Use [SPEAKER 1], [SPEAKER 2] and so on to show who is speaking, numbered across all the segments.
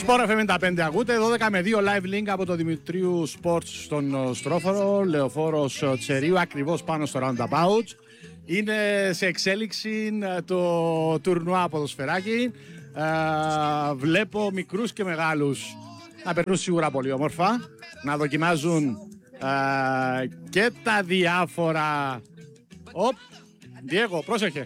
[SPEAKER 1] Sport FM 95 ακούτε, 12 με 2 live link από το Δημητρίου Sports στον Στρόφορο, Λεωφόρος Τσερίου, ακριβώς πάνω στο Roundabout. Είναι σε εξέλιξη το τουρνουά ποδοσφαιράκι. Βλέπω μικρούς και μεγάλους να περνούν σίγουρα πολύ όμορφα, να δοκιμάζουν και τα διάφορα... Διέγο, πρόσεχε!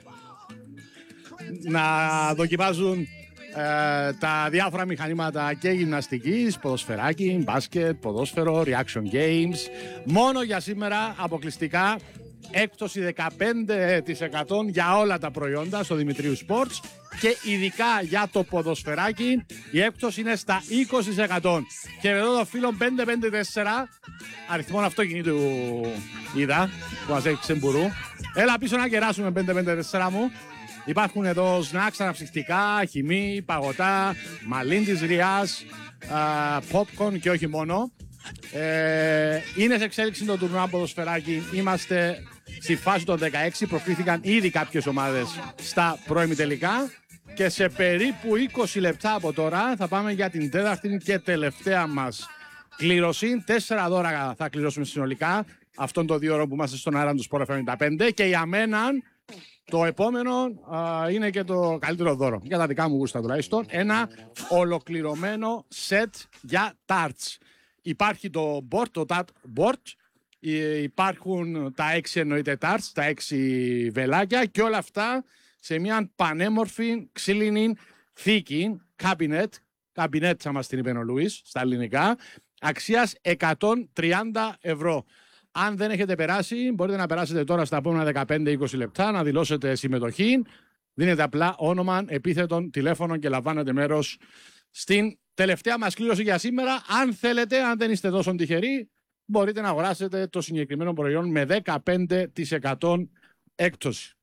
[SPEAKER 1] Να δοκιμάζουν τα διάφορα μηχανήματα και γυμναστικής, ποδοσφαιράκι, μπάσκετ, ποδόσφαιρο, reaction games. Μόνο για σήμερα αποκλειστικά έκπτωση 15% για όλα τα προϊόντα στο Δημητρίου Sports και ειδικά για το ποδοσφαιράκι η έκπτωση είναι στα 20%. Και εδώ το φίλο 554, αριθμό αυτοκινήτου είδα που μας έχει ξεμπουρού. Έλα πίσω να κεράσουμε 554 μου. Υπάρχουν εδώ snacks, αναψυκτικά, χυμή, παγωτά, μαλλίν της Ριάς, popcorn και όχι μόνο. Είναι σε εξέλιξη το τουρνουά ποδοσφαιράκι. Είμαστε στη φάση των 16. Προκλήθηκαν ήδη κάποιες ομάδες στα προημιτελικά. Και σε περίπου 20 λεπτά από τώρα θα πάμε για την τέταρτη και τελευταία μας κλήρωση. 4 δώρα θα κληρώσουμε συνολικά αυτόν το 2 ώρο που είμαστε στον αέρα του Sport FM 95. Και για μένα το επόμενο είναι και το καλύτερο δώρο. Για τα δικά μου γούστα τουλάχιστον. Ένα ολοκληρωμένο σετ για tarts. Υπάρχει το board, το tart board. Υπάρχουν τα 6 εννοείται tarts, τα 6 βελάκια και όλα αυτά σε μια πανέμορφη ξύλινη θήκη, cabinet θα μας την είπε ο Λουίς στα ελληνικά, αξίας 130 ευρώ. Αν δεν έχετε περάσει, μπορείτε να περάσετε τώρα στα επόμενα 15-20 λεπτά, να δηλώσετε συμμετοχή. Δίνετε απλά όνομα, επίθετον, τηλέφωνο και λαμβάνετε μέρος στην τελευταία μας κλήρωση για σήμερα. Αν θέλετε, αν δεν είστε τόσο τυχεροί, μπορείτε να αγοράσετε το συγκεκριμένο προϊόν με 15% έκπτωση.